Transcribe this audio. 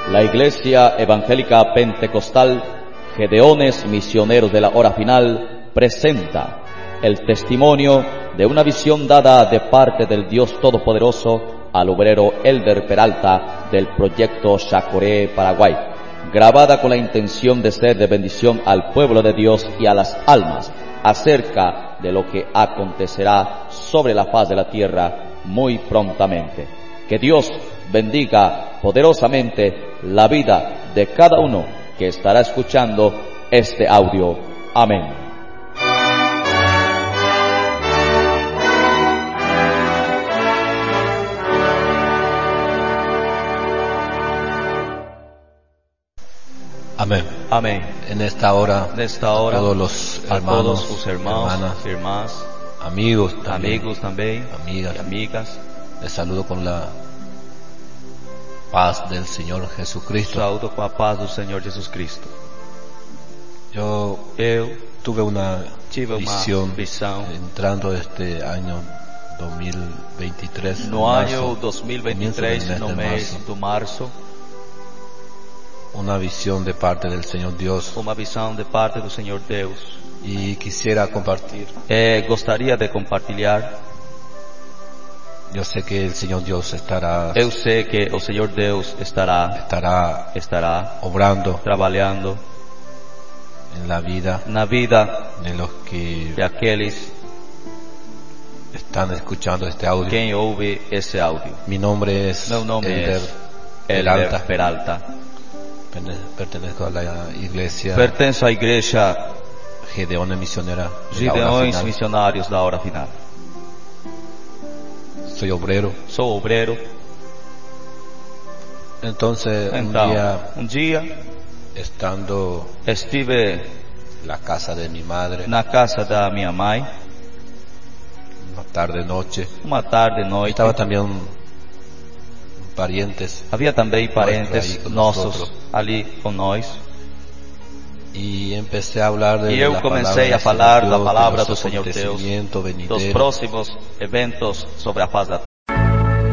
La Iglesia Evangélica Pentecostal Gedeones Misioneros de la Hora Final presenta el testimonio de una visión dada de parte del Dios Todopoderoso al obrero Elder Peralta del proyecto Chacoré, Paraguay, grabada con la intención de ser de bendición al pueblo de Dios y a las almas acerca de lo que acontecerá sobre la faz de la tierra muy prontamente. Que Dios bendiga poderosamente la vida de cada uno que estará escuchando este audio. Amén. Amén. Amén. En esta hora, todos los a hermanos, todos sus hermanos, hermanas, irmãs, amigos también, amigas amigas, y amigas. les saludo con la paz del Señor Jesucristo. Saúdo com a paz do Senhor Jesus Cristo. Eu tuve una visión entrando este año 2023, no ano 2023, no mês de março, una visión de parte del Señor Dios, uma visão de parte do Senhor Deus. y quisiera compartir. Gostaria de compartilhar. Yo sé que el Señor Dios estará. Eu sei que o Senhor Deus estará obrando, trabalhando en la vida na vida de los que de aqueles están escuchando este audio. quem ouve esse áudio. Mi nombre es Meu nome Elder Elder Peralta. Pertenezco a la iglesia Pertenço à igreja Gedeones Misionera. Gideões Missionários da Hora Final. Soy obrero. Sou obreiro. Entonces, Então, un um dia estando estive en la casa de mi madre, na casa da minha mãe, una tarde noche, uma tarde noite. estaba también parientes, Havia também parentes aí com nossos nosotros. ali com nós. y empecé a hablar de E eu la comecei a palabra falar del da Señor palavra Dios, do de los Senhor Deus, acontecimientos dos venideros. próximos eventos sobre a face da